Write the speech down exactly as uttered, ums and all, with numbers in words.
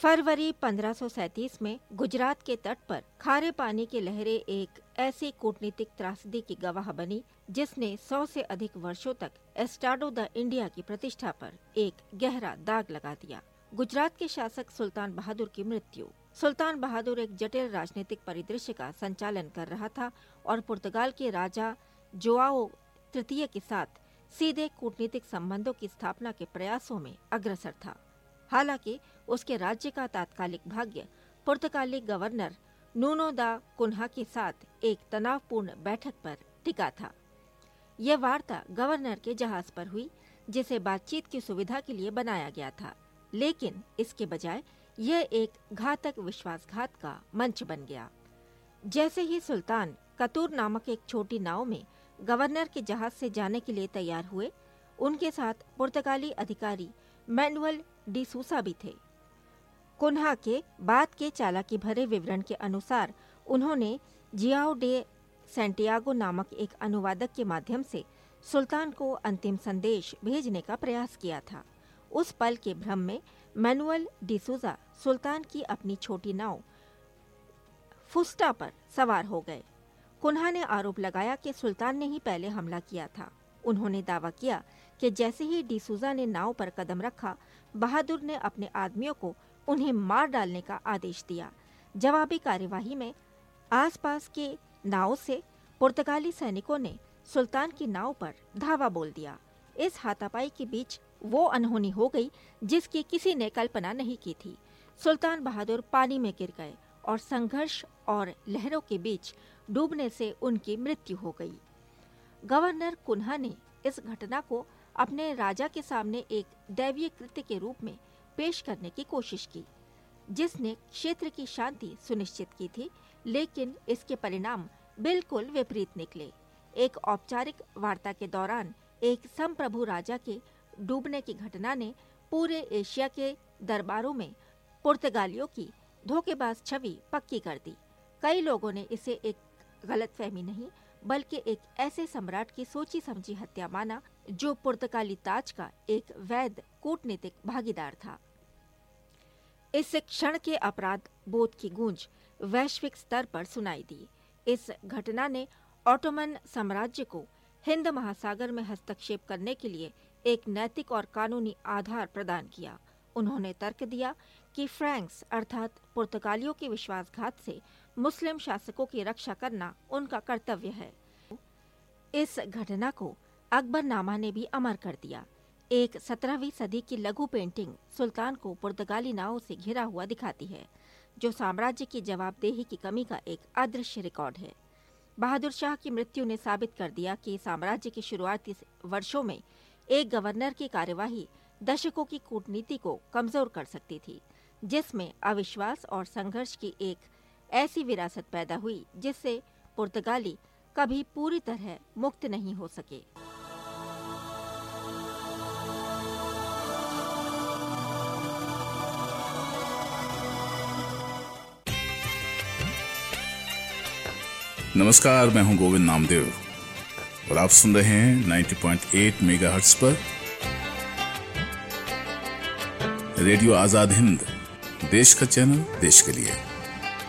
फरवरी पंद्रह सौ सैंतीस में गुजरात के तट पर खारे पानी की लहरें एक ऐसी कूटनीतिक त्रासदी की गवाह बनी जिसने सौ से अधिक वर्षों तक एस्टाडो द इंडिया की प्रतिष्ठा पर एक गहरा दाग लगा दिया। गुजरात के शासक सुल्तान बहादुर की मृत्यु। सुल्तान बहादुर एक जटिल राजनीतिक परिदृश्य का संचालन कर रहा था और पुर्तगाल के राजा जोआओ तृतीय के साथ सीधे कूटनीतिक संबंधों की स्थापना के प्रयासों में अग्रसर था। हालांकि उसके राज्य का तात्कालिक भाग्य पुर्तगाली गवर्नर नूनो दा कुन्हा के साथ एक तनावपूर्ण बैठक पर टिका था। यह वार्ता गवर्नर के जहाज पर हुई, जिसे बातचीत की सुविधा के लिए बनाया गया था, लेकिन इसके बजाय यह एक घातक विश्वासघात का मंच बन गया। जैसे ही सुल्तान कतूर नामक एक छोटी नाव में गवर्नर के जहाज से जाने के लिए तैयार हुए, उनके साथ पुर्तगाली अधिकारी मैनुअल डी सूसा भी थे। कुन्हा के बाद के चालाकी भरे विवरण के अनुसार उन्होंने जियाओ डे सैंटियागो नामक एक अनुवादक के माध्यम से सुल्तान को अंतिम संदेश भेजने का प्रयास किया था। उस पल के भ्रम में मैनुअल डी सूसा सुल्तान की अपनी छोटी नाव फुस्टा पर सवार हो गए। कुन्हा ने आरोप लगाया कि सुल्तान ने ही पहले हमला किया था। उन्होंने दावा किया कि जैसे ही डी सूजा ने नाव पर कदम रखा, बहादुर ने अपने आदमियों को उन्हें मार डालने का आदेश दिया। जवाबी कार्यवाही में आसपास के नाव से पुर्तगाली सैनिकों ने सुल्तान की नाव पर धावा बोल दिया। इस हाथापाई के बीच वो अनहोनी हो गई जिसकी किसी ने कल्पना नहीं की थी। सुल्तान बहादुर पानी में गिर गए और संघर्ष और लहरों के बीच डूबने से उनकी मृत्यु हो गई। गवर्नर कुन्हा ने इस घटना को अपने राजा के सामने एक दैवीय कृत्य के रूप में पेश करने की कोशिश की, जिसने क्षेत्र की शांति सुनिश्चित की थी, लेकिन इसके परिणाम बिल्कुल विपरीत निकले। एक औपचारिक वार्ता के दौरान एक संप्रभु राजा के डूबने की घटना ने पूरे एशिया के दरबारों में पुर्तगालियों की धोखेबाज छवि पक्की कर दी। कई लोगों ने इसे एक गलतफहमी नहीं बल्कि एक ऐसे सम्राट की सोची समझी हत्या माना जो पुर्तगाली ताज का एक वैध कूटनीतिक भागीदार था। इस क्षण के अपराध बोध की गूंज वैश्विक स्तर पर सुनाई दी। इस घटना ने ऑटोमन साम्राज्य को हिंद महासागर में हस्तक्षेप करने के लिए एक नैतिक और कानूनी आधार प्रदान किया। उन्होंने तर्क दिया कि फ्रैंक्स अर्थात पुर्तगालियों के विश्वासघात से मुस्लिम शासकों की रक्षा करना उनका कर्तव्य है। इस घटना को अकबरनामा ने भी अमर कर दिया। एक सत्रहवीं सदी की लघु पेंटिंग सुल्तान को पुर्तगाली नावों से घिरा हुआ दिखाती है, जो साम्राज्य की जवाबदेही की कमी का एक अदृश्य रिकॉर्ड है। बहादुर शाह की मृत्यु ने साबित कर दिया कि साम्राज्य के शुरुआती वर्षों में एक गवर्नर की कार्यवाही दशकों की कूटनीति को कमजोर कर सकती थी, जिसमें अविश्वास और संघर्ष की एक ऐसी विरासत पैदा हुई जिससे पुर्तगाली कभी पूरी तरह मुक्त नहीं हो सके। नमस्कार, मैं हूं गोविंद नामदेव और आप सुन रहे हैं नब्बे पॉइंट आठ मेगाहर्ट्ज पर रेडियो आजाद हिंद, देश का चैनल, देश के लिए।